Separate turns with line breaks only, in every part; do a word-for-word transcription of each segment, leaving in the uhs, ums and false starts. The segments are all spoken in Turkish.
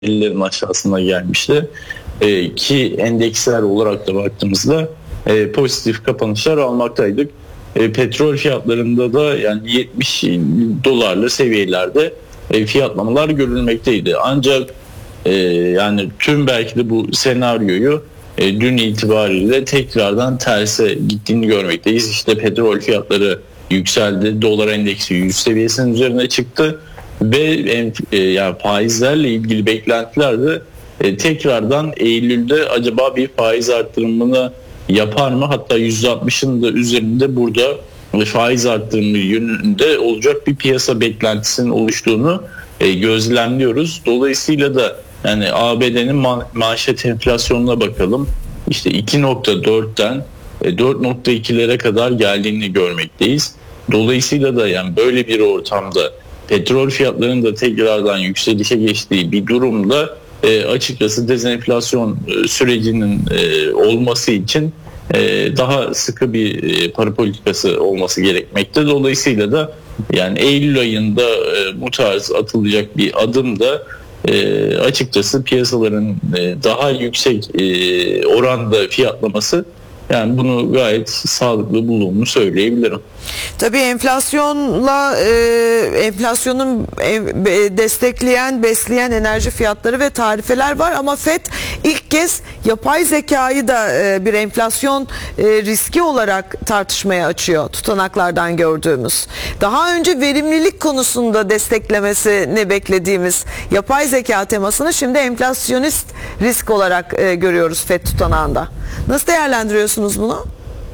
ellilerin aşağısına gelmişti. E, ki endeksler olarak da baktığımızda e, pozitif kapanışlar almaktaydık. E, petrol fiyatlarında da yani yetmiş dolarlı seviyelerde e, fiyatlamalar görülmekteydi. Ancak e, yani tüm belki de bu senaryoyu e, dün itibariyle tekrardan terse gittiğini görmekteyiz. İşte petrol fiyatları yükseldi, dolar endeksi yüz seviyesinin üzerine çıktı ve e, yani faizlerle ilgili beklentiler de e, tekrardan Eylül'de acaba bir faiz artırımını yapar mı? Hatta yüzde altmışın da üzerinde burada faiz artırımı yönünde olacak bir piyasa beklentisinin oluştuğunu e, gözlemliyoruz. Dolayısıyla da yani A B D'nin ma- manşet enflasyonuna bakalım. İşte iki nokta dörtten e, dört nokta ikilere kadar geldiğini görmekteyiz. Dolayısıyla da yani böyle bir ortamda petrol fiyatlarının da tekrardan yükselişe geçtiği bir durumda e, açıkçası dezenflasyon e, sürecinin e, olması için e, daha sıkı bir e, para politikası olması gerekmekte. Dolayısıyla da yani Eylül ayında e, bu tarz atılacak bir adım da e, açıkçası piyasaların e, daha yüksek e, oranda fiyatlaması, yani bunu gayet sağlıklı bulduğumu söyleyebilirim.
Tabii enflasyonla e, enflasyonun e, destekleyen, besleyen enerji fiyatları ve tarifeler var ama F E D ilk kez yapay zekayı da e, bir enflasyon e, riski olarak tartışmaya açıyor tutanaklardan gördüğümüz. Daha önce verimlilik konusunda desteklemesini beklediğimiz yapay zeka temasını şimdi enflasyonist risk olarak e, görüyoruz F E D tutanağında. Nasıl değerlendiriyorsunuz bunu?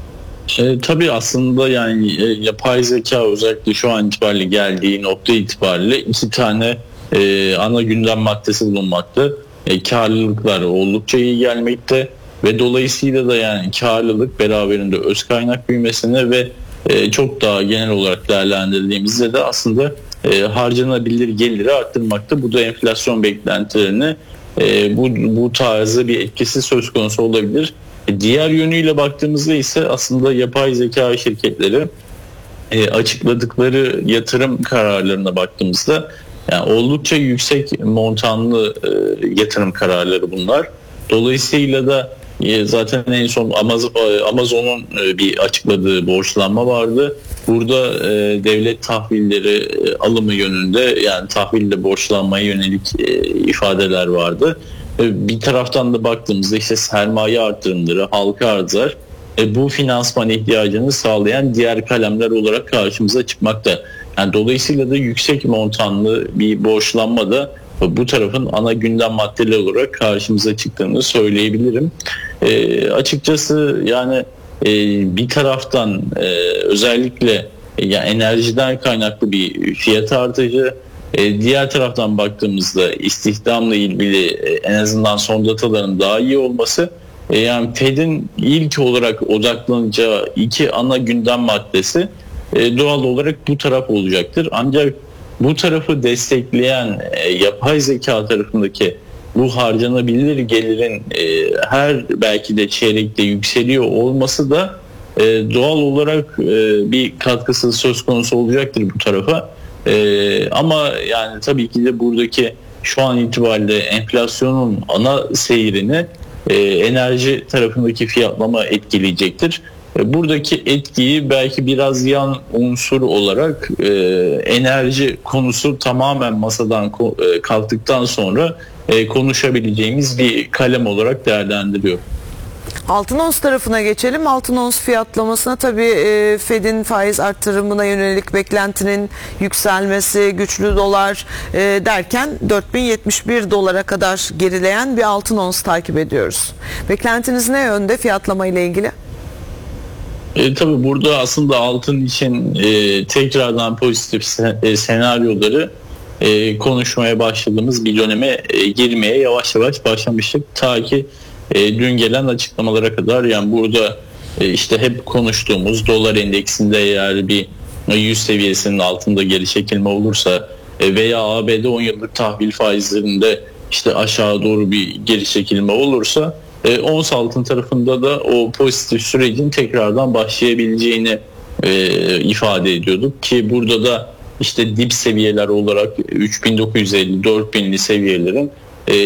E, tabii aslında yani e, yapay zeka özellikle şu an itibariyle geldiği nokta itibariyle iki tane e, ana gündem maddesi bulunmakta. E, karlılıklar oldukça iyi gelmekte ve dolayısıyla da yani karlılık beraberinde öz kaynak büyümesine ve e, çok daha genel olarak değerlendirdiğimizde de aslında e, harcanabilir geliri arttırmakta. Bu da enflasyon beklentilerini e, bu, bu tarzı bir etkisi söz konusu olabilir. Diğer yönüyle baktığımızda ise aslında yapay zeka şirketleri e, açıkladıkları yatırım kararlarına baktığımızda yani oldukça yüksek montanlı e, yatırım kararları bunlar. Dolayısıyla da e, zaten en son Amazon, Amazon'un e, bir açıkladığı borçlanma vardı. Burada e, devlet tahvilleri e, alımı yönünde, yani tahville borçlanmaya yönelik e, ifadeler vardı. Bir taraftan da baktığımızda işte sermaye artırımları, halka arzlar e, bu finansman ihtiyacını sağlayan diğer kalemler olarak karşımıza çıkmakta. Yani dolayısıyla da yüksek montanlı bir borçlanma da bu tarafın ana gündem maddeleri olarak karşımıza çıktığını söyleyebilirim. E, açıkçası yani e, bir taraftan e, özellikle e, yani enerjiden kaynaklı bir fiyat artışı, E, diğer taraftan baktığımızda istihdamla ilgili e, en azından son dataların daha iyi olması, e, yani F E D'in ilk olarak odaklanacağı iki ana gündem maddesi e, doğal olarak bu taraf olacaktır. Ancak bu tarafı destekleyen e, yapay zeka tarafındaki bu harcanabilir gelirin e, her belki de çeyrekte yükseliyor olması da e, doğal olarak e, bir katkısı söz konusu olacaktır bu tarafa. Ee, ama yani tabii ki de buradaki şu an itibariyle enflasyonun ana seyrini e, enerji tarafındaki fiyatlama etkileyecektir. E, buradaki etkiyi belki biraz yan unsur olarak e, enerji konusu tamamen masadan ko- e, kalktıktan sonra e, konuşabileceğimiz bir kalem olarak değerlendiriyor.
Altın ons tarafına geçelim. Altın ons fiyatlamasına tabii e, F E D'in faiz artırımına yönelik beklentinin yükselmesi, güçlü dolar e, derken dört bin yetmiş bir dolara kadar gerileyen bir altın ons takip ediyoruz. Beklentiniz ne yönde fiyatlama ile ilgili?
E, tabii burada aslında altın için e, tekrardan pozitif sen, e, senaryoları e, konuşmaya başladığımız bir döneme e, girmeye yavaş yavaş başlamıştık. Ta ki E, dün gelen açıklamalara kadar, yani burada e, işte hep konuştuğumuz dolar endeksinde eğer bir yüz seviyesinin altında geri çekilme olursa e, veya A B D on yıllık tahvil faizlerinde işte aşağı doğru bir geri çekilme olursa e, ons altın tarafında da o pozitif sürecin tekrardan başlayabileceğini e, ifade ediyorduk ki burada da işte dip seviyeler olarak üç bin dokuz yüz elli dört binli seviyelerin